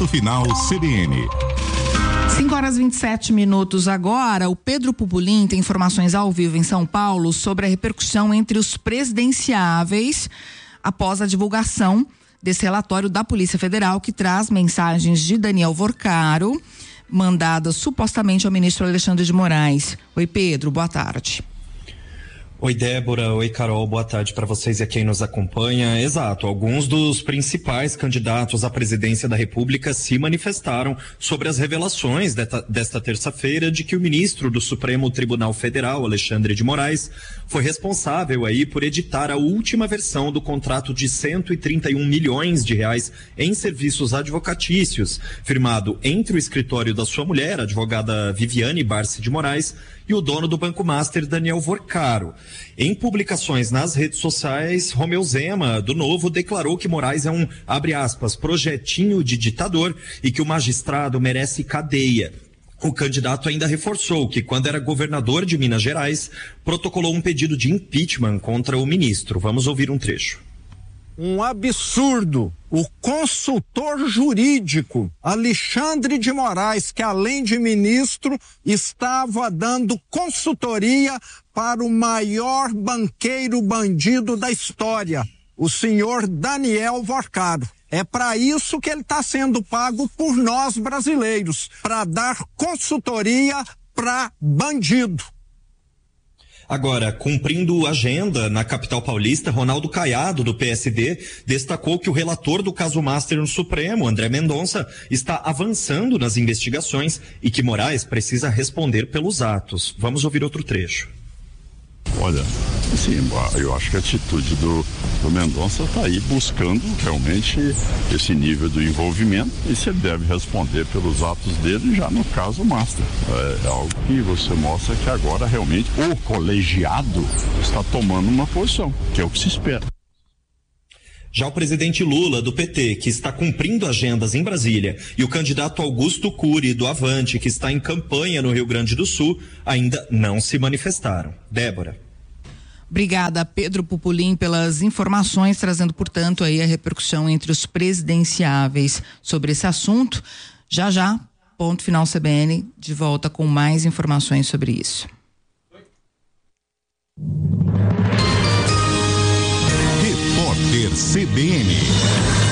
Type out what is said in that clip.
Ponto Final CBN. 5h27 agora. O Pedro Pupulin tem informações ao vivo em São Paulo sobre a repercussão entre os presidenciáveis após a divulgação desse relatório da Polícia Federal que traz mensagens de Daniel Vorcaro, mandadas supostamente ao ministro Alexandre de Moraes. Oi, Pedro, boa tarde. Oi, Débora. Oi, Carol. Boa tarde para vocês e a quem nos acompanha. Exato. Alguns dos principais candidatos à presidência da República se manifestaram sobre as revelações desta terça-feira de que o ministro do Supremo Tribunal Federal, Alexandre de Moraes, foi responsável aí por editar a última versão do contrato de 131 milhões de reais em serviços advocatícios, firmado entre o escritório da sua mulher, a advogada Viviane Barsi de Moraes, e o dono do Banco Master, Daniel Vorcaro. Em publicações nas redes sociais, Romeu Zema, do Novo, declarou que Moraes é um, abre aspas, projetinho de ditador e que o magistrado merece cadeia. O candidato ainda reforçou que, quando era governador de Minas Gerais, protocolou um pedido de impeachment contra o ministro. Vamos ouvir um trecho. Um absurdo. O consultor jurídico Alexandre de Moraes, que além de ministro, estava dando consultoria para o maior banqueiro bandido da história, o senhor Daniel Vorcaro. É para isso que ele está sendo pago por nós brasileiros, para dar consultoria para bandido. Agora, cumprindo agenda na capital paulista, Ronaldo Caiado, do PSD, destacou que o relator do caso Master no Supremo, André Mendonça, está avançando nas investigações e que Moraes precisa responder pelos atos. Vamos ouvir outro trecho. Olha, assim, eu acho que a atitude do Mendonça está aí buscando realmente esse nível do envolvimento e se ele deve responder pelos atos dele já no caso Master. É algo que você mostra que agora realmente o colegiado está tomando uma posição, que é o que se espera. Já o presidente Lula, do PT, que está cumprindo agendas em Brasília, e o candidato Augusto Cury, do Avante, que está em campanha no Rio Grande do Sul, ainda não se manifestaram. Débora. Obrigada, Pedro Pupulin, pelas informações, trazendo, portanto, aí a repercussão entre os presidenciáveis sobre esse assunto. Já, Ponto Final CBN, de volta com mais informações sobre isso. Repórter CBN.